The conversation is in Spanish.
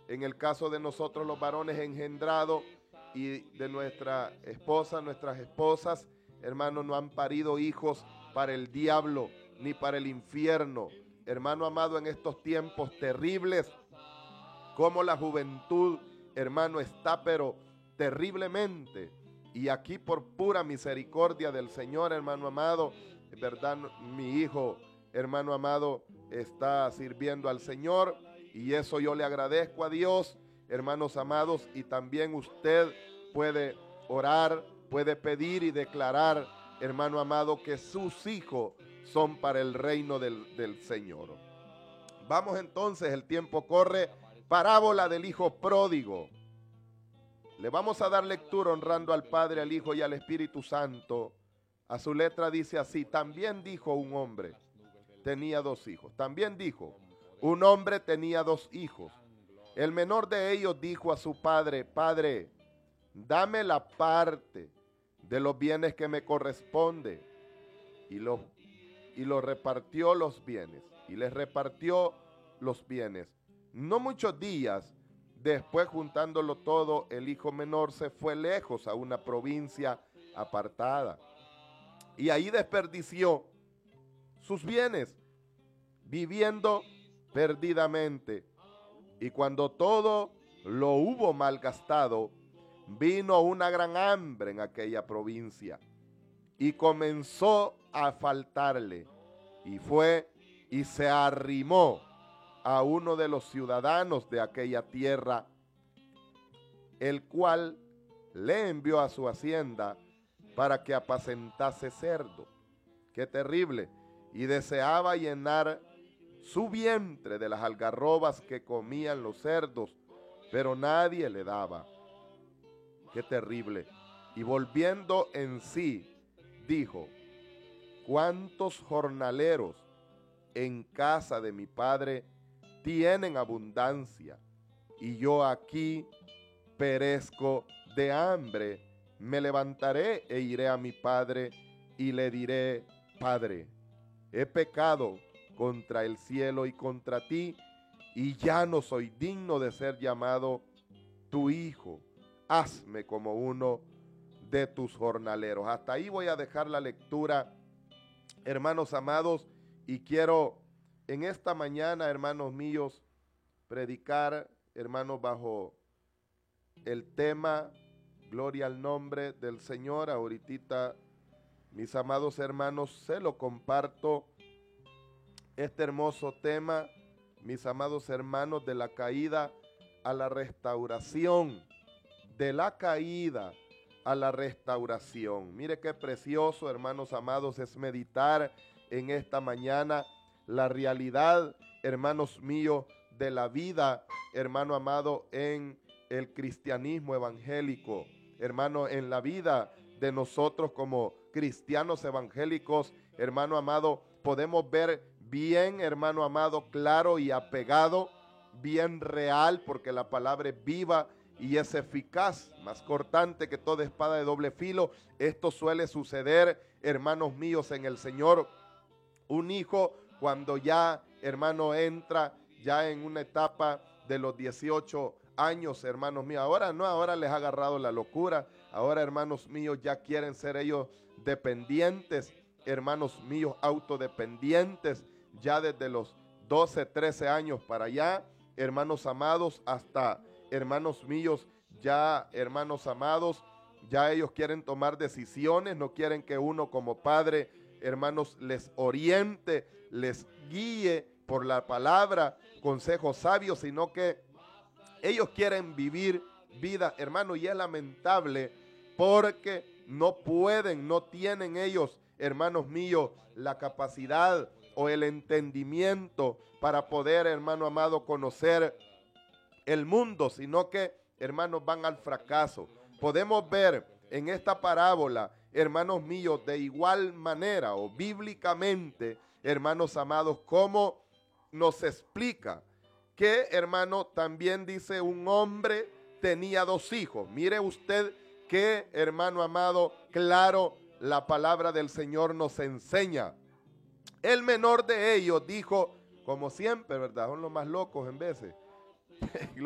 en el caso de nosotros los varones, engendrado, y de nuestras esposas, hermano, no han parido hijos para el diablo ni para el infierno. Hermano amado, en estos tiempos terribles, como la juventud, hermano, está pero terriblemente. Y aquí por pura misericordia del Señor, hermano amado, verdad, mi hijo, hermano amado, está sirviendo al Señor, y eso yo le agradezco a Dios, hermanos amados, y también usted puede orar, puede pedir y declarar, hermano amado, que sus hijos son para el reino del Señor. Vamos entonces, el tiempo corre. Parábola del hijo pródigo. Le vamos a dar lectura honrando al Padre, al Hijo y al Espíritu Santo. A su letra dice así: también dijo un hombre, tenía dos hijos. También dijo, un hombre tenía dos hijos. El menor de ellos dijo a su padre, Padre, dame la parte de los bienes que me corresponde. Y lo repartió los bienes. Y les repartió los bienes. No muchos días después, juntándolo todo, el hijo menor se fue lejos a una provincia apartada. Y ahí desperdició sus bienes, viviendo perdidamente. Y cuando todo lo hubo malgastado, vino una gran hambre en aquella provincia. Y comenzó a faltarle. Y fue y se arrimó a uno de los ciudadanos de aquella tierra, el cual le envió a su hacienda para que apacentase cerdo. Qué terrible. Y deseaba llenar su vientre de las algarrobas que comían los cerdos, pero nadie le daba. Qué terrible. Y volviendo en sí, dijo, ¿cuántos jornaleros en casa de mi padre tienen abundancia, y yo aquí perezco de hambre? Me levantaré e iré a mi padre y le diré, Padre, he pecado contra el cielo y contra ti, y ya no soy digno de ser llamado tu hijo. Hazme como uno de tus jornaleros. Hasta ahí voy a dejar la lectura, hermanos amados, y quiero en esta mañana, hermanos míos, predicar, hermanos, bajo el tema Gloria al nombre del Señor. Ahorita, mis amados hermanos, se lo comparto, este hermoso tema, mis amados hermanos, de la caída a la restauración, de la caída a la restauración. Mire qué precioso, hermanos amados, es meditar en esta mañana la realidad, hermanos míos, de la vida, hermano amado, en el cristianismo evangélico. Hermano, en la vida de nosotros como cristianos evangélicos, hermano amado, podemos ver bien, hermano amado, claro y apegado, bien real, porque la palabra es viva y es eficaz, más cortante que toda espada de doble filo. Esto suele suceder, hermanos míos, en el Señor. Un hijo, cuando ya, hermano, entra ya en una etapa de los 18 años, hermanos míos, ahora no, ahora les ha agarrado la locura. Ahora, hermanos míos, ya quieren ser ellos dependientes, hermanos míos, autodependientes, ya desde los 12, 13 años para allá, hermanos amados, hasta, hermanos míos, ya, hermanos amados, ya ellos quieren tomar decisiones, no quieren que uno como padre, hermanos, les oriente, les guíe por la palabra, consejos sabios, sino que ellos quieren vivir vida, hermano, y es lamentable porque no pueden, no tienen ellos, hermanos míos, la capacidad o el entendimiento para poder, hermano amado, conocer el mundo, sino que, hermanos, van al fracaso. Podemos ver en esta parábola, hermanos míos, de igual manera o bíblicamente, hermanos amados, cómo nos explica que, hermano, también dice un hombre tenía dos hijos. Mire usted que, hermano amado, claro, la palabra del Señor nos enseña. El menor de ellos dijo, como siempre, ¿verdad? Son los más locos en veces.